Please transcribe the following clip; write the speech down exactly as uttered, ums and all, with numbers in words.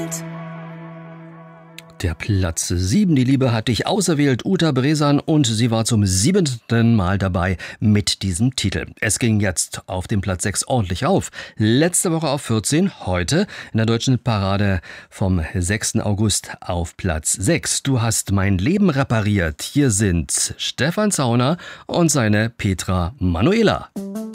Der Platz sieben, die Liebe hat dich auserwählt, Uta Bresan, und sie war zum siebenten Mal dabei mit diesem Titel. Es ging jetzt auf dem Platz sechs ordentlich auf. Letzte Woche auf vierzehn, heute in der deutschen Parade vom sechsten August auf Platz sechs. Du hast mein Leben repariert. Hier sind Stefan Zauner und seine Petra Manuela.